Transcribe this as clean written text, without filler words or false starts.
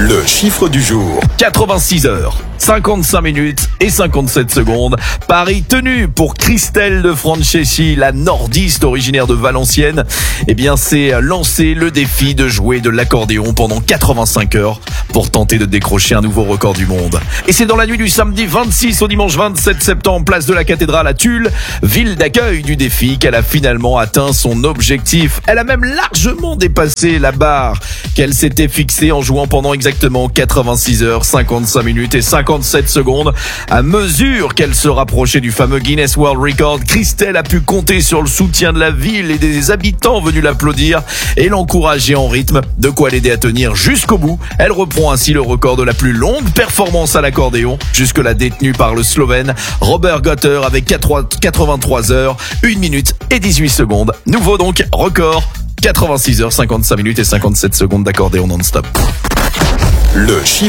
Le chiffre du jour. 86 heures, 55 minutes et 57 secondes. Pari tenu pour Christelle de Franceschi, la nordiste originaire de Valenciennes. Eh bien, c'est lancer le défi de jouer de l'accordéon pendant 85 heures pour tenter de décrocher un nouveau record du monde. Et c'est dans la nuit du samedi 26 au dimanche 27 septembre, place de la Cathédrale à Tulle, ville d'accueil du défi, qu'elle a finalement atteint son objectif. Elle a même largement dépassé la barre qu'elle s'était fixée en jouant pendant exactement 86 heures, 55 minutes et 57 secondes. À mesure qu'elle se rapprochait du fameux Guinness World Record, Christelle a pu compter sur le soutien de la ville et des habitants venus l'applaudir et l'encourager en rythme, de quoi l'aider à tenir jusqu'au bout. Elle reprend ainsi le record de la plus longue performance à l'accordéon, jusque-là détenue par le Slovène Robert Götter avec 83 heures, 1 minute et 18 secondes. Nouveau donc record, 86 heures, 55 minutes et 57 secondes d'accordéon non-stop. Le chiffre